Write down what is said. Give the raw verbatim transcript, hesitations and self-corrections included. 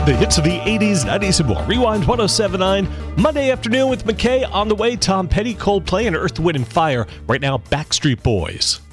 The hits of the eighties, nineties, and more. Rewind one oh seven point nine. Monday afternoon with McKay on the way. Tom Petty, Coldplay, and Earth, Wind, and Fire. Right now, Backstreet Boys.